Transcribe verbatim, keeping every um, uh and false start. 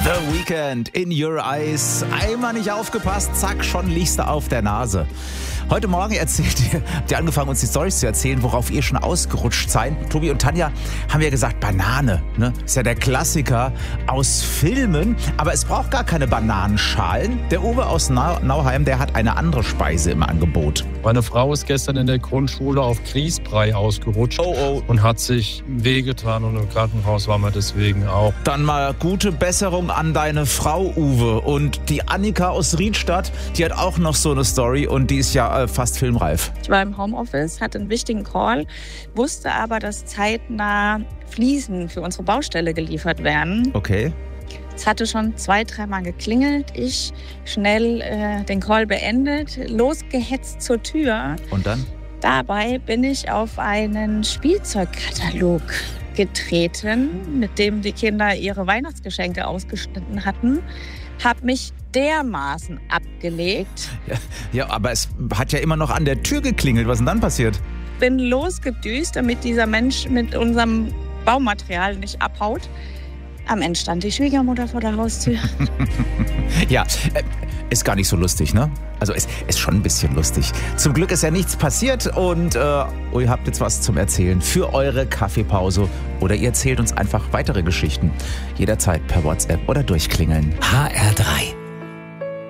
The Weekend, In Your Eyes. Einmal nicht aufgepasst, zack, schon liegst du auf der Nase. Heute Morgen erzählt ihr, habt ihr angefangen, uns die Storys zu erzählen, worauf ihr schon ausgerutscht seid. Tobi und Tanja haben ja gesagt, Banane, ne? Ist ja der Klassiker aus Filmen. Aber es braucht gar keine Bananenschalen. Der Uwe aus Nau- Nauheim, der hat eine andere Speise im Angebot. Meine Frau ist gestern in der Grundschule auf Grießbrei ausgerutscht Oh, oh. und hat sich wehgetan und im Krankenhaus war man deswegen auch. Dann mal gute Besserung an deine Frau, Uwe. Und die Annika aus Riedstadt, die hat auch noch so eine Story und die ist ja äh, fast filmreif. Ich war im Homeoffice, hatte einen wichtigen Call, wusste aber, dass zeitnah Fliesen für unsere Baustelle geliefert werden. Okay. Es hatte schon zwei, dreimal geklingelt. Ich schnell äh, den Call beendet, losgehetzt zur Tür. Und dann? Dabei bin ich auf einen Spielzeugkatalog getreten, mit dem die Kinder ihre Weihnachtsgeschenke ausgeschnitten hatten. Hab mich dermaßen abgelegt. Ja, ja, aber es hat ja immer noch an der Tür geklingelt. Was ist denn dann passiert? Bin losgedüst, damit dieser Mensch mit unserem Baumaterial nicht abhaut. Am Ende stand die Schwiegermutter vor der Haustür. Ja, äh, ist gar nicht so lustig, ne? Also es ist schon ein bisschen lustig. Zum Glück ist ja nichts passiert und äh, ihr habt jetzt was zum Erzählen für eure Kaffeepause. Oder ihr erzählt uns einfach weitere Geschichten. Jederzeit per WhatsApp oder durchklingeln. H R drei